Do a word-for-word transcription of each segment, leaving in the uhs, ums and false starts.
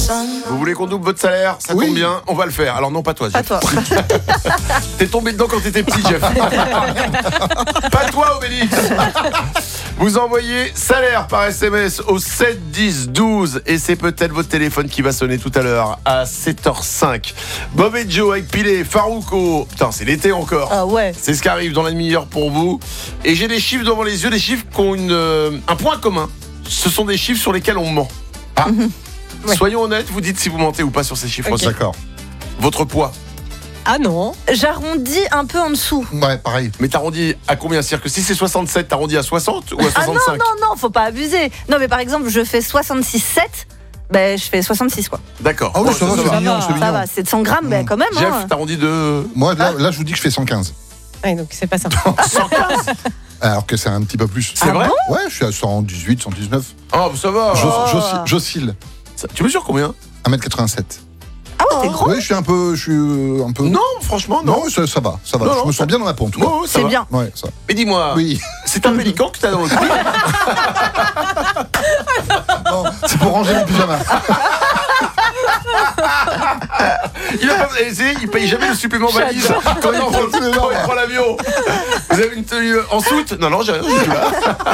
Vous voulez qu'on double votre salaire? Ça Oui. tombe bien, on va le faire. Alors non, pas toi, Pas Jeff. toi. T'es tombé dedans quand t'étais petit, Jeff. Pas toi, Obélix. Vous envoyez salaire par S M S au sept dix douze et c'est peut-être votre téléphone qui va sonner tout à l'heure à sept heures cinq. Bob et Joe avec Pilé, Farouko. Putain, c'est l'été encore. Ah ouais. C'est ce qui arrive dans la demi-heure pour vous. Et j'ai des chiffres devant les yeux, des chiffres qui ont une, euh, un point commun. Ce sont des chiffres sur lesquels on ment. Ah. Ouais. Soyons honnêtes, vous dites si vous mentez ou pas sur ces chiffres. Okay. D'accord. Votre poids. Ah non. J'arrondis un peu en dessous. Ouais, pareil. Mais t'arrondis à combien? C'est-à-dire que si c'est soixante-sept, t'arrondis à soixante ou à Ah non, soixante-cinq? non, non, faut pas abuser. Non, mais par exemple, je fais soixante-six virgule sept, ben je fais soixante-six quoi. D'accord. Ah oui, Bon, ça va, c'est va. mignon, c'est Ça mignon. va, c'est de cent grammes, ben Mmh. quand même. Jeff, hein. t'arrondis de Moi, là, là, je vous dis que je fais cent quinze. Ouais, donc c'est pas ça. cent quinze. Alors que c'est un petit peu plus. C'est vrai? Ouais, je suis à cent dix-huit, cent dix-neuf. Ah, ça va. J'os- Oh. j'oscille- J'oscille. Ça- Tu mesures combien? un mètre quatre-vingt-sept. Ah ouais, t'es gros. Oui, je suis un peu. Je suis euh, un peu. Non, franchement, non. Non, ça, ça va. Ça va. Non, je non, me ça- sens bien dans la peau, en tout cas. Oh, ça C'est va. bien. Ouais, ça. Mais dis-moi, Oui. c'est un pélican que t'as dans le cul? Non, c'est pour ranger mon pyjama. Il, a pas, essayé, il paye jamais le supplément valise quand il prend, quand il prend l'avion. Vous avez une tenue en soute? Non, non, j'ai rien. je suis là.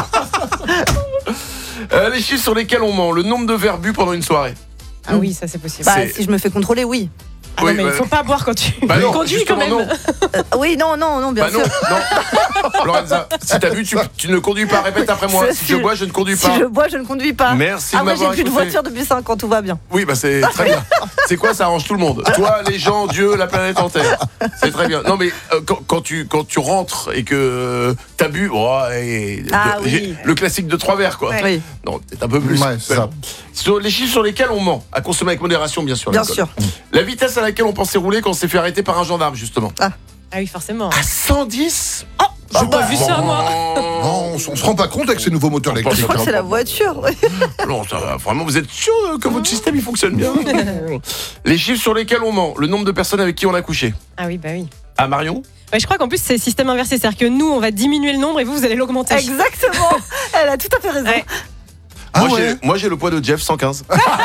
Euh, les chiffres sur lesquels on ment, le nombre de verres bu pendant une soirée. Ah oui, ça c'est possible. Bah, C'est- si je me fais contrôler, oui. Ah oui, non, mais bah- il faut pas boire quand tu Bah non, conduis quand justement, même. non. Euh, oui, non, non, non, bien Bah non, sûr. non. Lorenza, si t'as bu, tu, tu ne conduis pas. Répète après moi. C'est- Si je bois, je ne conduis Si pas. je bois, je ne conduis pas. Merci de Après, j'ai m'avoir plus de écouté. voiture depuis cinq ans, tout va bien. Oui, bah c'est très bien. C'est quoi, ça arrange tout le monde. Toi, les gens, Dieu, la planète entière. C'est très bien. Non, mais euh, quand, quand tu, quand tu rentres et que euh, t'as bu, oh, et- Ah de- oui. j'ai- le classique de trois verres, quoi. Oui, Non, peut-être un peu plus. Ouais, c'est ça. Sur les chiffres sur lesquels on ment, à consommer avec modération, bien sûr. bien l'alcool. sûr. La vitesse à laquelle on pensait rouler quand on s'est fait arrêter par un gendarme, justement. Ah oui, forcément. À cent dix? J'ai pas vu ça, moi. Non, on, s- on se rend pas compte avec ces nouveaux moteurs Je électriques. crois que c'est la voiture. Non, ça va. Vraiment, vous êtes sûr euh, que votre système il fonctionne bien? Les chiffres sur lesquels on ment, le nombre de personnes avec qui on a couché. Ah oui, bah oui. Ah, Marion? Ouais, je crois qu'en plus c'est système inversé, c'est-à-dire que nous on va diminuer le nombre et vous vous allez l'augmenter. Exactement. Elle a tout à fait raison. Ouais. Ah moi, ouais. j'ai, moi j'ai le poids de Jeff, cent quinze.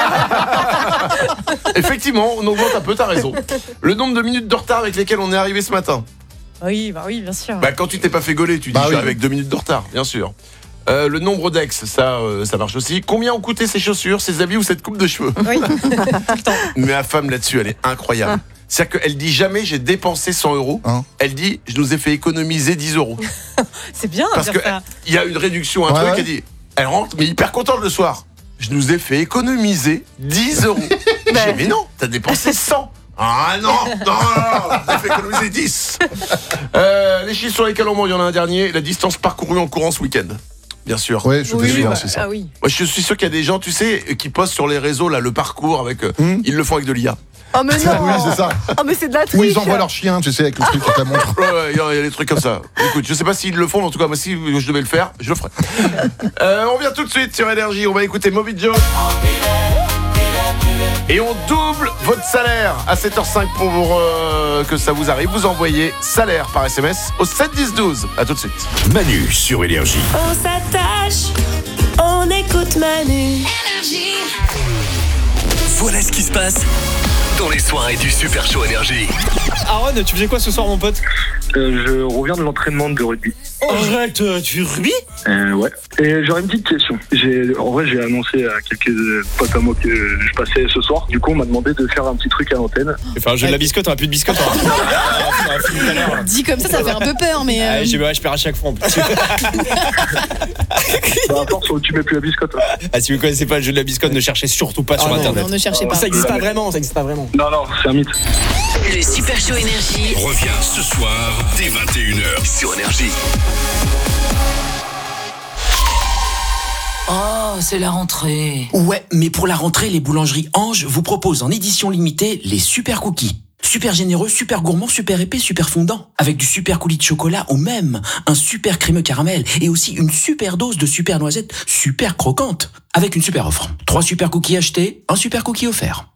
Effectivement, on augmente un peu, t'as raison. Le nombre de minutes de retard avec lesquelles on est arrivé ce matin. Oui, bah oui, bien sûr. Bah, quand tu t'es pas fait gauler, tu dis Bah je suis oui. avec deux minutes de retard, bien sûr. Euh, le nombre d'ex, ça, euh, ça marche aussi. Combien ont coûté ces chaussures, ces habits ou cette coupe de cheveux? Oui, tout le temps. Mais ma femme là-dessus, elle est incroyable. C'est-à-dire qu'elle dit jamais j'ai dépensé cent euros. Hein Elle dit je nous ai fait économiser dix euros. C'est bien. Parce de que dire ça. il y a une réduction, un Ouais, truc, ouais. elle dit elle rentre, mais hyper contente le soir. Je nous ai fait économiser dix euros. J'ai dit, mais non, t'as dépensé cent. Ah non, non, non, non, j'ai fait économiser dix. Euh, les chiffres sur lesquels on ment, il y en a un dernier, la distance parcourue en courant ce week-end. Bien sûr. Ouais, je Oui, fais oui, bien, bah, c'est ça. ah oui. Moi, je suis sûr qu'il y a des gens, tu sais, qui postent sur les réseaux là le parcours avec. euh, Hmm. Ils le font avec de l'I A. Oh mais non. Oui, c'est ça. Oh mais c'est de la Ou triche. ils envoient leur chien, tu sais, avec le truc qui te la montre. Ouais, ouais, il y, a il y a des trucs comme ça. Écoute, je sais pas s'ils le font, mais en tout cas, moi, si je devais le faire, je le ferais. Euh, on vient tout de suite sur Énergie. On va écouter Moby Joe. Et on double votre salaire à sept heures cinq pour euh, que ça vous arrive. Vous envoyez salaire par S M S au sept dix douze. À tout de suite. Manu sur Énergie. On s'attache, on écoute Manu. Voilà ce qui se passe dans les soirées du Super Show Énergie. Aaron, tu faisais quoi ce soir, mon pote? Euh, je reviens de l'entraînement de rugby. Arrête, euh, tu rugby? Euh, ouais. Et j'aurais une petite question. J'ai, en vrai, j'ai annoncé à quelques euh, potes à moi que je passais ce soir. Du coup, on m'a demandé de faire un petit truc à l'antenne. Enfin, un jeu de la biscotte, on a plus de biscotte. On a fini tout à l'heure. Dit comme ça, ça fait un peu peur, mais. euh, Ah, j'ai- ouais, je perds à chaque fois en plus. Bah, à force, tu mets plus la biscotte. hein. Ah, si vous connaissez pas le jeu de la biscotte, ne cherchez surtout pas sur non, internet. non, ne cherchez pas. Ça existe pas vraiment, ça existe pas vraiment. Non, non, c'est un mythe. Le Super Show Énergie. Reviens ce soir dès vingt et une heures sur Énergie. Oh, c'est la rentrée. Ouais, mais pour la rentrée, les boulangeries Ange vous proposent en édition limitée les super cookies. Super généreux, super gourmand, super épais, super fondant. Avec du super coulis de chocolat ou même un super crémeux caramel et aussi une super dose de super noisettes super croquante. Avec une super offre. Trois super cookies achetés, un super cookie offert.